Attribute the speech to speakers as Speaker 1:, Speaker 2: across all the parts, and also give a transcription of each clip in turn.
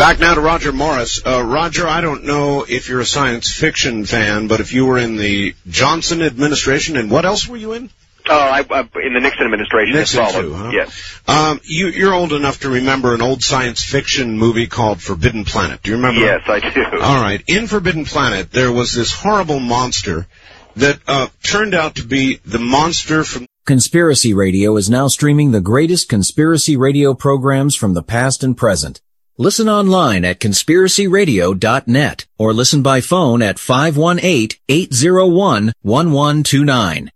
Speaker 1: Back now to Roger Morris. Roger, I don't know if you're a science fiction fan, but if you were in the Johnson administration, and what else were you in?
Speaker 2: I'm in the Nixon administration.
Speaker 1: Nixon too, huh?
Speaker 2: Yes.
Speaker 1: You're old enough to remember an old science fiction movie called Forbidden Planet. Do you remember?
Speaker 2: Yes, I do.
Speaker 1: All right. In Forbidden Planet, there was this horrible monster that turned out to be the monster from...
Speaker 3: Conspiracy Radio is now streaming the greatest conspiracy radio programs from the past and present. Listen online at conspiracyradio.net or listen by phone at 518-801-1129,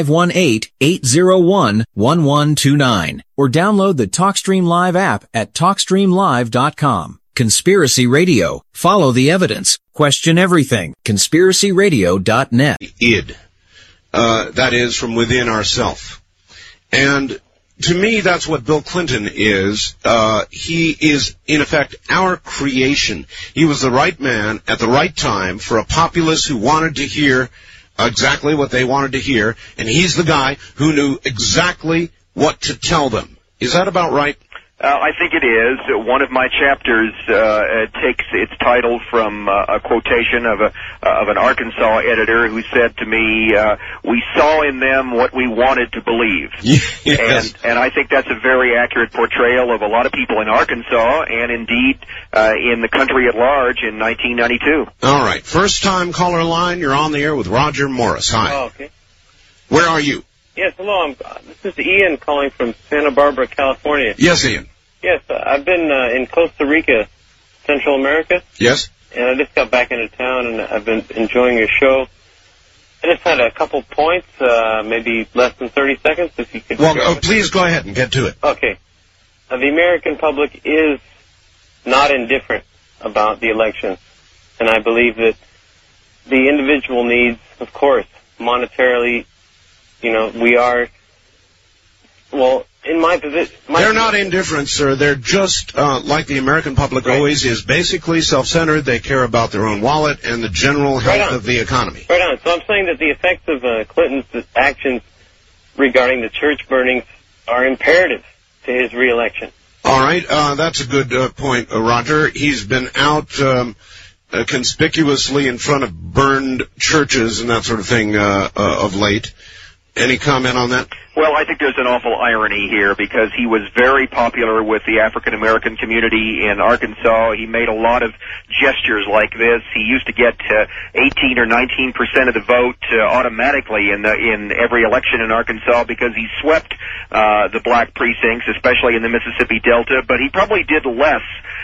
Speaker 3: 518-801-1129, or download the TalkStream Live app at TalkStreamLive.com. Conspiracy Radio. Follow the evidence. Question everything. conspiracyradio.net.
Speaker 1: Id. That is, from within ourself. And to me, that's what Bill Clinton is. He is, in effect, our creation. He was the right man at the right time for a populace who wanted to hear exactly what they wanted to hear, and he's the guy who knew exactly what to tell them. Is that about right?
Speaker 2: I think it is. One of my chapters takes its title from a quotation of an Arkansas editor who said to me, "We saw in them what we wanted to believe."
Speaker 1: Yes.
Speaker 2: And I think that's a very accurate portrayal of a lot of people in Arkansas and indeed in the country at large in 1992.
Speaker 1: All right. First time caller line, you're on the air with Roger Morris. Hi.
Speaker 4: Oh, okay.
Speaker 1: Where are you?
Speaker 4: Yes, hello. This is Ian calling from Santa Barbara, California.
Speaker 1: Yes, Ian.
Speaker 4: Yes, I've been in Costa Rica, Central America.
Speaker 1: Yes.
Speaker 4: And I just got back into town, and I've been enjoying your show. I just had a couple points, maybe less than 30 seconds, if you could...
Speaker 1: Well, please go ahead and get to it.
Speaker 4: Okay. The American public is not indifferent about the election, and I believe that the individual needs, of course, monetarily, we are... Well, in my position...
Speaker 1: They're not indifferent, sir. They're just, like the American public always is, basically self-centered. They care about their own wallet and the general health of the economy.
Speaker 4: Right on. So I'm saying that the effects of Clinton's actions regarding the church burnings are imperative to his re-election.
Speaker 1: All right. That's a good point, Roger. He's been out conspicuously in front of burned churches and that sort of thing of late. Any comment on that?
Speaker 2: Well, I think there's an awful irony here because he was very popular with the African-American community in Arkansas. He made a lot of gestures like this. He used to get 18 or 19% of the vote automatically in every election in Arkansas because he swept the black precincts, especially in the Mississippi Delta, but he probably did less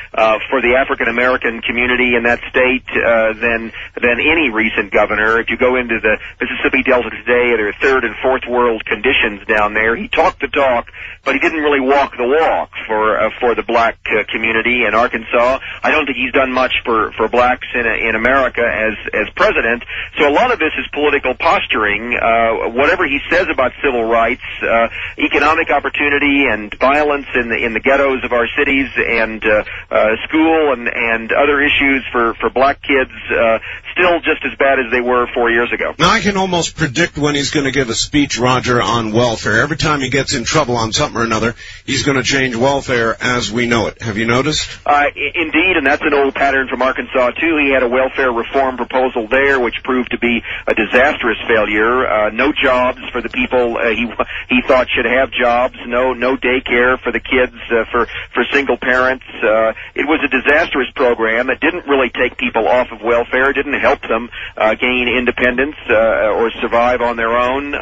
Speaker 2: for the African-American community in that state than any recent governor. If you go into the Mississippi Delta today, there are third and fourth world conditions down there. He talked the talk, but he didn't really walk the walk for the black community in Arkansas. I don't think he's done much for blacks in America as president. So a lot of this is political posturing. Whatever he says about civil rights, economic opportunity, and violence in the ghettos of our cities, and school and other issues for black kids, still just as bad as they were 4 years ago.
Speaker 1: Now, I can almost predict when he's going to give a speech, Roger, on welfare. Every time he gets in trouble on something or another, he's going to change welfare as we know it. Have you noticed?
Speaker 2: Indeed, and that's an old pattern from Arkansas, too. He had a welfare reform proposal there, which proved to be a disastrous failure. No jobs for the people he thought should have jobs. No daycare for the kids, for single parents. It was a disastrous program. It didn't really take people off of welfare. It didn't help them gain independence or survive on their own.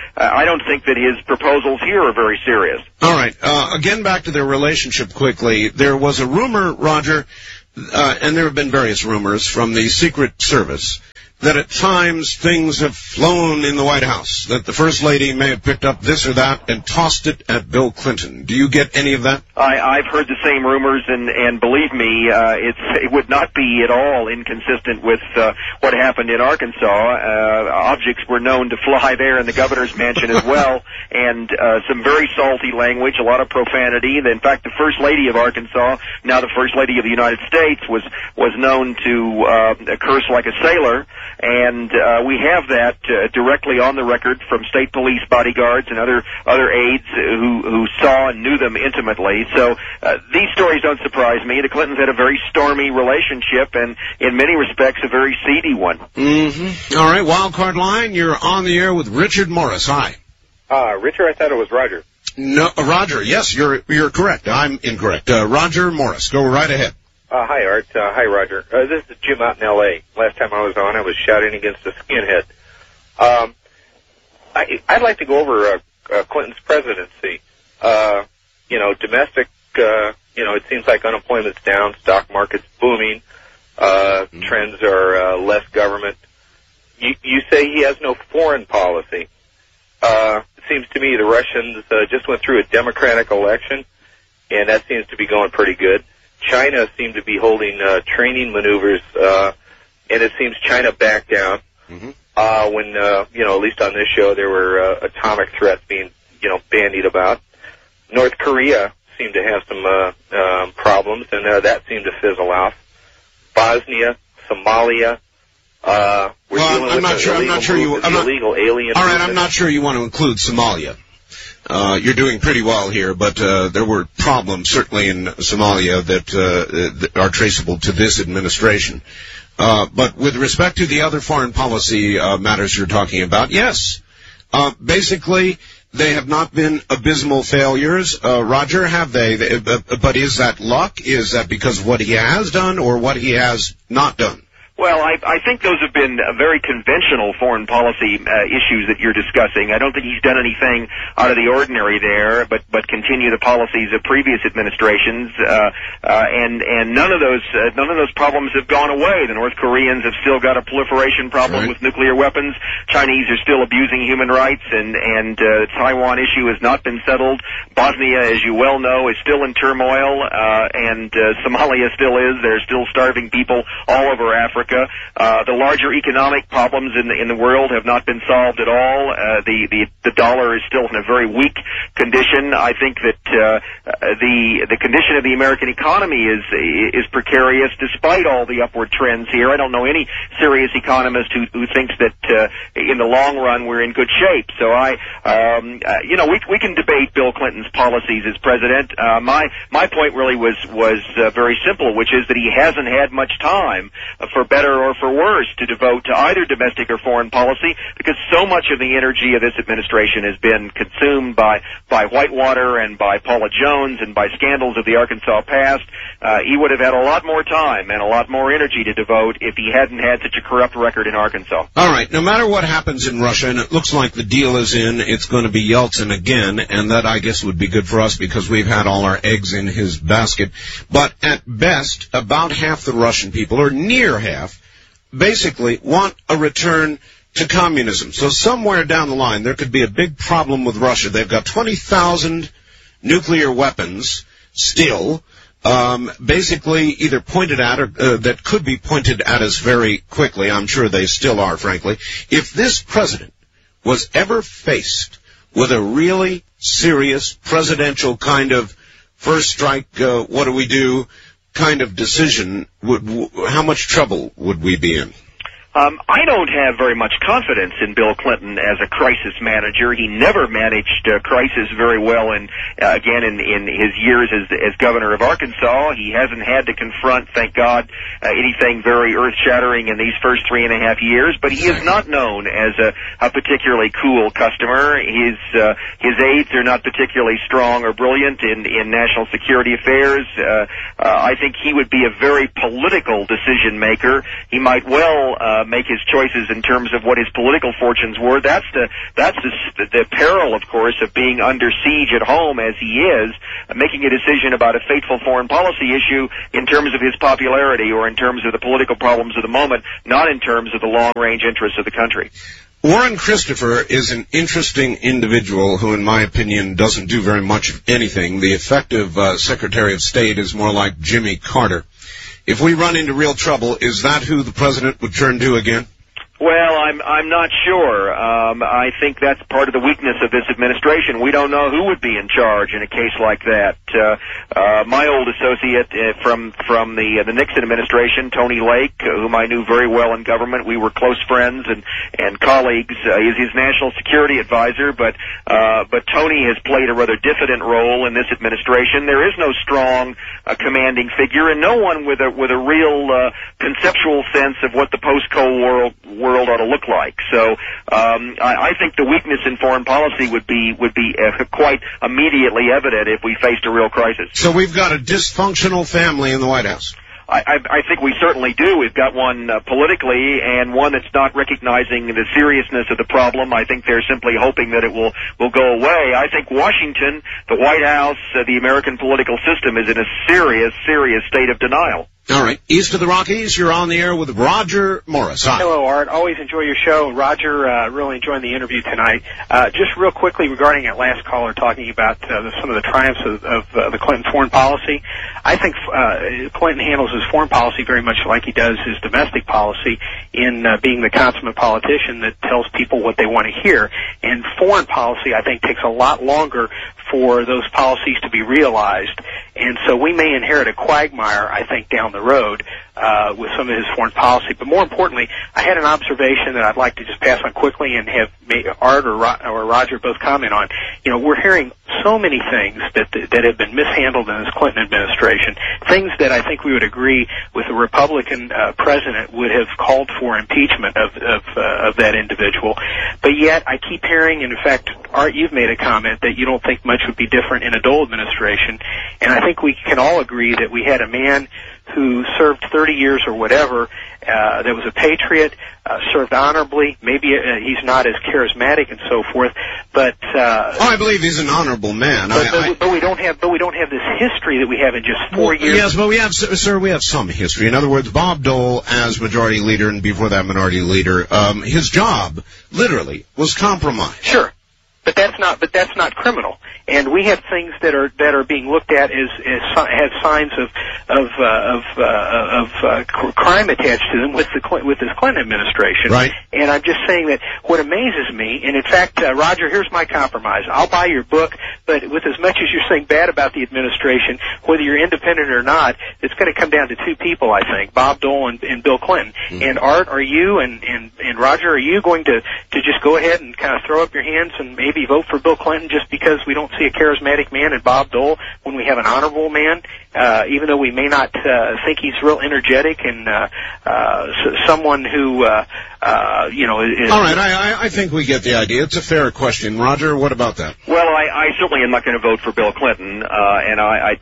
Speaker 2: I don't think that his proposals here are very serious.
Speaker 1: All right. Again, back to their relationship quickly. There was a rumor, Roger, and there have been various rumors from the Secret Service, that at times things have flown in the White House, that the First Lady may have picked up this or that and tossed it at Bill Clinton. Do you get any of that?
Speaker 2: I've heard the same rumors, and believe me, it would not be at all inconsistent with what happened in Arkansas. Objects were known to fly there in the governor's mansion as well, and some very salty language, a lot of profanity. In fact, the First Lady of Arkansas, now the First Lady of the United States, was known to curse like a sailor. and we have that directly on the record from state police bodyguards and other aides who saw and knew them intimately. So these stories don't surprise me. The Clintons had a very stormy relationship, and in many respects a very seedy one.
Speaker 1: Mm-hmm. All right, Wildcard Line, you're on the air with Richard Morris. Hi.
Speaker 5: Richard, I thought it was Roger.
Speaker 1: No, Roger. Yes, you're correct. I'm incorrect. Roger Morris, go right ahead.
Speaker 5: Hi, Art. Hi, Roger. This is Jim out in L.A. Last time I was on, I was shouting against a skinhead. I'd like to go over Clinton's presidency. Domestic, it seems like unemployment's down, stock market's booming, trends are less government. You say he has no foreign policy. It seems to me the Russians just went through a democratic election, and that seems to be going pretty good. China seemed to be holding training maneuvers, and it seems China backed down when, at least on this show, there were atomic threats being, bandied about. North Korea seemed to have some problems, and that seemed to fizzle out. Bosnia, Somalia. We're dealing with illegal alien.
Speaker 1: All right, I'm not sure you want to include Somalia. You're doing pretty well here, but there were problems certainly in Somalia that are traceable to this administration. But with respect to the other foreign policy matters you're talking about, yes, basically they have not been abysmal failures. Roger, have they? But is that luck? Is that because of what he has done or what he has not done?
Speaker 2: Well, I think those have been very conventional foreign policy issues that you're discussing. I don't think he's done anything out of the ordinary there, but continue the policies of previous administrations. And none of those problems have gone away. The North Koreans have still got a proliferation problem with nuclear weapons. Chinese are still abusing human rights, and the Taiwan issue has not been settled. Bosnia, as you well know, is still in turmoil, and Somalia still is. There's still starving people all over Africa. The larger economic problems in the world have not been solved at all. The dollar is still in a very weak condition. I think that the condition of the American economy is precarious despite all the upward trends here. I don't know any serious economist who thinks that in the long run we're in good shape. So we can debate Bill Clinton's policies as president. My point really was very simple, which is that he hasn't had much time for better or for worse to devote to either domestic or foreign policy, because so much of the energy of this administration has been consumed by Whitewater and by Paula Jones and by scandals of the Arkansas past. He would have had a lot more time and a lot more energy to devote if he hadn't had such a corrupt record in Arkansas.
Speaker 1: All right, no matter what happens in Russia, and it looks like the deal is in, it's going to be Yeltsin again, and that I guess would be good for us because we've had all our eggs in his basket. But at best, about half the Russian people, or near half, basically want a return to communism. So somewhere down the line, there could be a big problem with Russia. They've got 20,000 nuclear weapons still, basically either pointed at or that could be pointed at us very quickly. I'm sure they still are, frankly. If this president was ever faced with a really serious presidential kind of first strike, what do we do kind of decision, how much trouble would we be in?
Speaker 2: I don't have very much confidence in Bill Clinton as a crisis manager. He never managed crisis very well, in his years as governor of Arkansas. He hasn't had to confront, thank God, anything very earth-shattering in these first 3.5 years. But he is not known as a particularly cool customer. His aides are not particularly strong or brilliant in national security affairs. I think he would be a very political decision maker. He might well make his choices in terms of what his political fortunes were. That's the peril, of course, of being under siege at home as he is, making a decision about a fateful foreign policy issue in terms of his popularity or in terms of the political problems of the moment, not in terms of the long-range interests of the country.
Speaker 1: Warren Christopher is an interesting individual who, in my opinion, doesn't do very much of anything. The effective Secretary of State is more like Jimmy Carter. If we run into real trouble, is that who the president would turn to again?
Speaker 2: Well, I'm not sure. I think that's part of the weakness of this administration. We don't know who would be in charge in a case like that. My old associate from the Nixon administration, Tony Lake, whom I knew very well in government, we were close friends and colleagues. Is his national security advisor, but Tony has played a rather diffident role in this administration. There is no strong commanding figure, and no one with a real conceptual sense of what the post-Cold world ought to look like. So I think the weakness in foreign policy would be quite immediately evident if we faced a real crisis.
Speaker 1: So we've got a dysfunctional family in the White House.
Speaker 2: I think we certainly do. We've got one politically, and one that's not recognizing the seriousness of the problem. I think they're simply hoping that it will go away. I think Washington, the White House, the American political system is in a serious state of denial.
Speaker 1: All right. East of the Rockies, you're on the air with Roger Morris. Hi.
Speaker 6: Hello, Art. Always enjoy your show. Roger, really enjoying the interview tonight. Just real quickly regarding that last caller talking about some of the triumphs of the Clinton foreign policy. I think Clinton handles his foreign policy very much like he does his domestic policy in being the consummate politician that tells people what they want to hear. And foreign policy, I think, takes a lot longer for those policies to be realized. And so we may inherit a quagmire, I think, down the road with some of his foreign policy. But more importantly, I had an observation that I'd like to just pass on quickly and have Art or Roger both comment on. You know, we're hearing so many things that have been mishandled in this Clinton administration, things that I think we would agree with a Republican president would have called for impeachment of that individual. But yet I keep hearing, and in fact, Art, you've made a comment that you don't think much would be different in a Dole administration, and I think we can all agree that we had a man who served 30 years or whatever, that was a patriot, served honorably. Maybe he's not as charismatic and so forth, but
Speaker 1: I believe he's an honorable man.
Speaker 6: But we don't have this history that we have in just 4 years.
Speaker 1: Yes, but we have some history. In other words, Bob Dole as majority leader, and before that minority leader, his job literally was compromised.
Speaker 6: Sure. But that's not criminal, and we have things that are being looked at as have signs of crime attached to them with this Clinton administration.
Speaker 1: Right.
Speaker 6: And I'm just saying that what amazes me, and in fact, Roger, here's my compromise. I'll buy your book, but with as much as you're saying bad about the administration, whether you're independent or not, it's going to come down to two people, I think, Bob Dole and Bill Clinton. Mm-hmm. And Art, are you and Roger, are you going to just go ahead and kind of throw up your hands and maybe vote for Bill Clinton just because we don't see a charismatic man in Bob Dole when we have an honorable man, even though we may not think he's real energetic and someone who is... All
Speaker 1: right, I think we get the idea. It's a fair question. Roger, what about that?
Speaker 2: Well, I certainly am not going to vote for Bill Clinton, and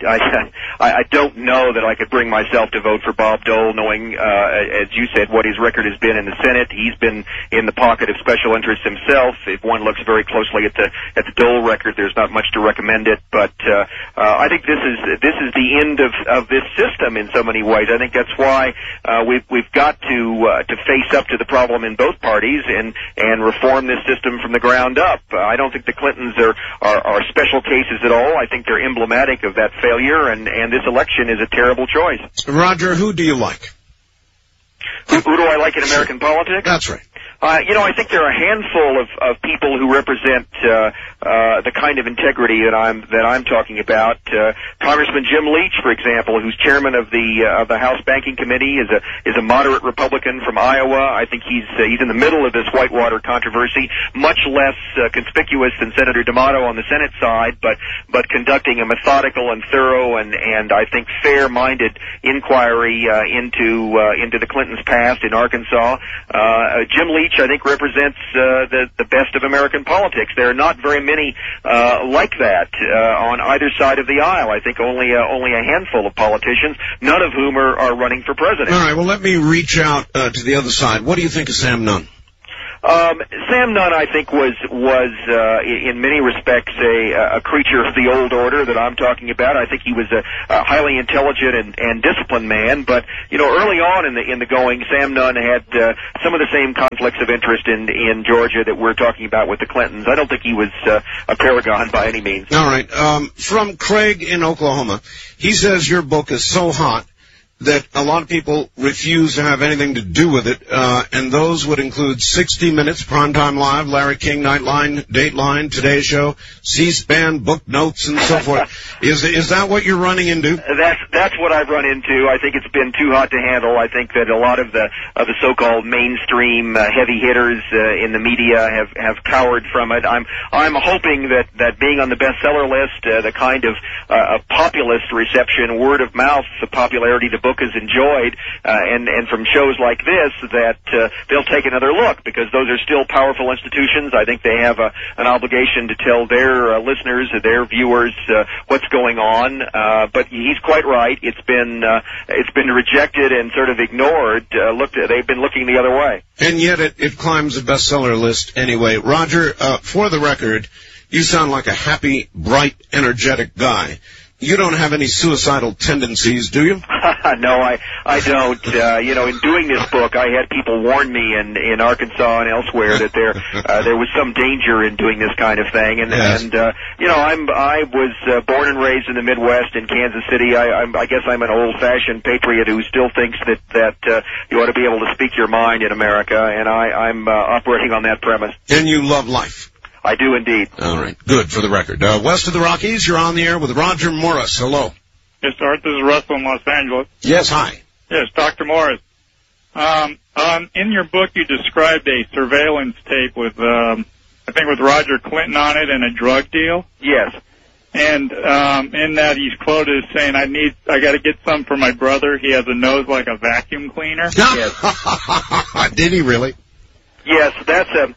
Speaker 2: I don't know that I could bring myself to vote for Bob Dole, knowing, as you said, what his record has been in the Senate. He's been in the pocket of special interests himself. If one looks very closely at the Dole record, there's not much to recommend it. But I think this is the end of this system in so many ways. I think that's why we've got to face up to the problem in both parties and reform this system from the ground up. I don't think the Clintons are special cases at all. I think they're emblematic of that failure, and this election is a terrible choice.
Speaker 1: Roger, who do you like?
Speaker 2: Who do I like in American politics?
Speaker 1: That's right.
Speaker 2: I think there are a handful of people who represent the kind of integrity that I'm talking about. Congressman Jim Leach, for example, who's chairman of the House Banking Committee, is a moderate Republican from Iowa. I think he's in the middle of this Whitewater controversy, much less conspicuous than Senator D'Amato on the Senate side, but conducting a methodical and thorough and I think fair-minded inquiry into the Clintons' past in Arkansas. Jim Leach, I think, represents the best of American politics. There are not very many like that on either side of the aisle. I think only a handful of politicians, none of whom are running for president.
Speaker 1: All right, well, let me reach out to the other side. What do you think of Sam Nunn?
Speaker 2: Sam Nunn, I think, was in many respects a creature of the old order that I'm talking about. I think he was a highly intelligent and disciplined man. But early on in the going, Sam Nunn had some of the same conflicts of interest in Georgia that we're talking about with the Clintons. I don't think he was a paragon by any means.
Speaker 1: All right. From Craig in Oklahoma, he says your book is so hot that a lot of people refuse to have anything to do with it, and those would include 60 Minutes, Primetime Live, Larry King, Nightline, Dateline, Today Show, C-SPAN, Book Notes, and so forth. Is that what you're running into?
Speaker 2: That's what I've run into. I think it's been too hot to handle. I think that a lot of the so-called mainstream heavy hitters in the media have cowered from it. I'm hoping that being on the bestseller list, the kind of populist reception, word of mouth, the popularity the book has enjoyed, and from shows like this, that they'll take another look, because those are still powerful institutions. I think they have an obligation to tell their listeners, their viewers, what's going on. But he's quite right. It's been rejected and sort of ignored. They've been looking the other way.
Speaker 1: And yet it climbs the bestseller list anyway. Roger, for the record, you sound like a happy, bright, energetic guy. You don't have any suicidal tendencies, do you?
Speaker 2: No, I don't. In doing this book, I had people warn me in Arkansas and elsewhere that there was some danger in doing this kind of thing. And I was born and raised in the Midwest in Kansas City. I guess I'm an old-fashioned patriot who still thinks that you ought to be able to speak your mind in America, and I'm operating on that premise.
Speaker 1: And you love life.
Speaker 2: I do indeed.
Speaker 1: All right. Good, for the record. West of the Rockies, you're on the air with Roger Morris. Hello.
Speaker 7: Yes, Art, this is Russell in Los Angeles.
Speaker 1: Yes, hi.
Speaker 7: Yes, Dr. Morris. In your book, you described a surveillance tape with Roger Clinton on it and a drug deal.
Speaker 2: Yes.
Speaker 7: And in that, he's quoted as saying, I got to get some for my brother. He has a nose like a vacuum cleaner.
Speaker 2: Yes.
Speaker 1: Did he really?
Speaker 2: Yes, that's a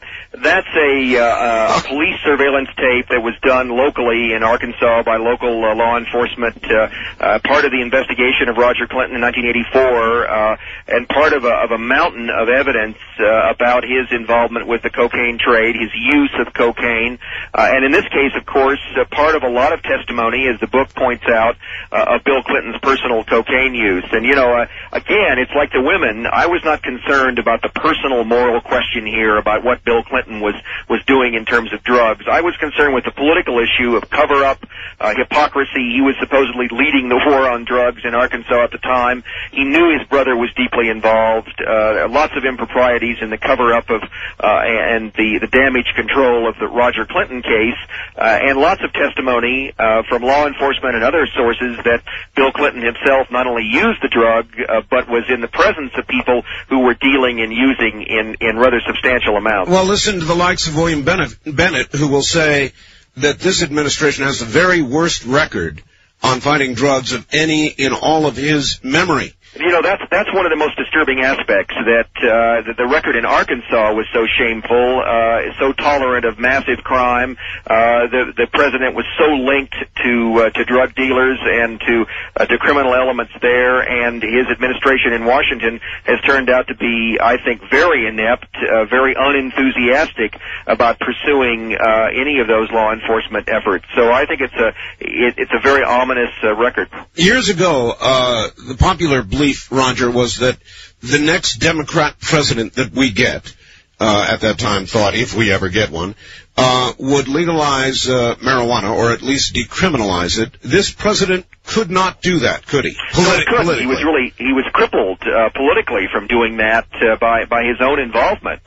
Speaker 2: police surveillance tape that was done locally in Arkansas by local law enforcement, part of the investigation of Roger Clinton in 1984, and part of a mountain of evidence about his involvement with the cocaine trade, his use of cocaine, and in this case, of course, part of a lot of testimony, as the book points out, of Bill Clinton's personal cocaine use. And again, it's like the women. I was not concerned about the personal moral question here about what Bill Clinton was doing in terms of drugs. I was concerned with the political issue of cover-up, hypocrisy. He was supposedly leading the war on drugs in Arkansas at the time. He knew his brother was deeply involved. Lots of improprieties in the cover-up of and the damage control of the Roger Clinton case, and lots of testimony from law enforcement and other sources that Bill Clinton himself not only used the drug, but was in the presence of people who were dealing and using in rather substantial amounts.
Speaker 1: Well, listen to the likes of William Bennett, who will say that this administration has the very worst record on fighting drugs of any in all of his memory.
Speaker 2: That's one of the most disturbing aspects, that the record in Arkansas was so shameful, so tolerant of massive crime. The president was so linked to drug dealers and to criminal elements there, and his administration in Washington has turned out to be, I think, very inept, very unenthusiastic about pursuing any of those law enforcement efforts. So I think it's a very ominous record.
Speaker 1: Years ago, the popular belief, Roger, was that the next Democrat president that we get, at that time thought, if we ever get one, would legalize marijuana, or at least decriminalize it. This president could not do that, could he?
Speaker 2: Politically. He was crippled politically from doing that by his own involvement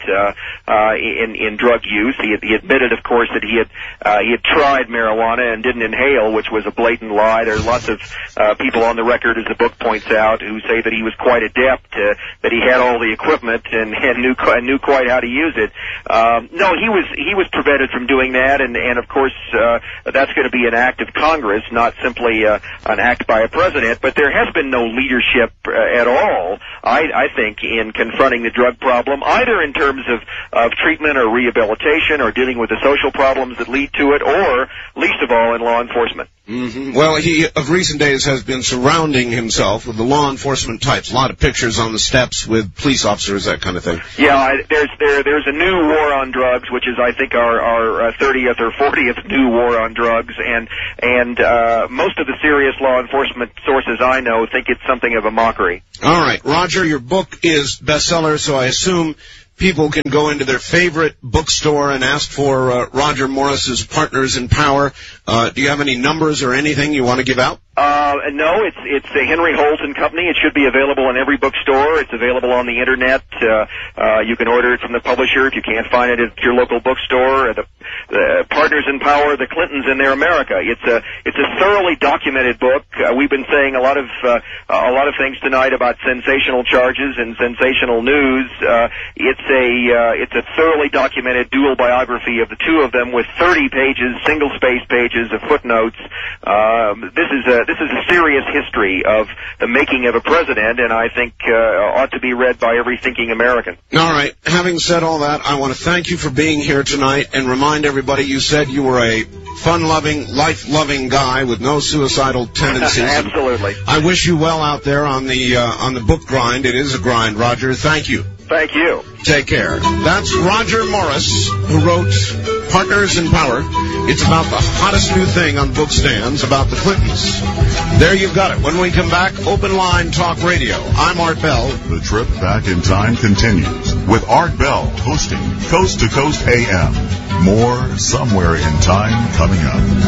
Speaker 2: in drug use. He admitted, of course, that he had tried marijuana and didn't inhale, which was a blatant lie. There's lots of people on the record, as the book points out, who say that he was quite adept, that he had all the equipment and knew quite how to use it. No, he was prevented from doing that, and of course that's going to be an act of Congress, not simply an act by a president. But there has been no leadership at all, I think, in confronting the drug problem, either in terms of treatment or rehabilitation or dealing with the social problems that lead to it, or least of all in law enforcement.
Speaker 1: Mm-hmm. Well, he of recent days has been surrounding himself with the law enforcement types. A lot of pictures on the steps with police officers, that kind of thing.
Speaker 2: Yeah, there's a new war on drugs, which is, I think, our 30th or 40th new war on drugs, and most of the serious law enforcement sources I know think it's something of a mockery.
Speaker 1: All right, Roger, your book is bestseller, so I assume people can go into their favorite bookstore and ask for Roger Morris's Partners in Power. Do you have any numbers or anything you want to give out?
Speaker 2: No, it's the Henry Holt & Company. It should be available in every bookstore. It's available on the internet. You can order it from the publisher if you can't find it at your local bookstore. The Partners in Power, the Clintons in Their America. It's a thoroughly documented book. We've been saying a lot of things tonight about sensational charges and sensational news. It's a thoroughly documented dual biography of the two of them with 30 pages, single-spaced pages of footnotes. This is a serious history of the making of a president, and I think ought to be read by every thinking American.
Speaker 1: All right. Having said all that, I want to thank you for being here tonight and remind everybody you said you were a fun-loving, life-loving guy with no suicidal tendencies.
Speaker 2: Absolutely.
Speaker 1: I wish you well out there on the book grind. It is a grind, Roger. Thank you.
Speaker 2: Thank you.
Speaker 1: Take care. That's Roger Morris, who wrote Partners in Power. It's about the hottest new thing on book stands about the Clintons. There you've got it. When we come back, Open Line Talk Radio. I'm Art Bell.
Speaker 8: The trip back in time continues with Art Bell hosting Coast to Coast AM. More Somewhere in Time coming up.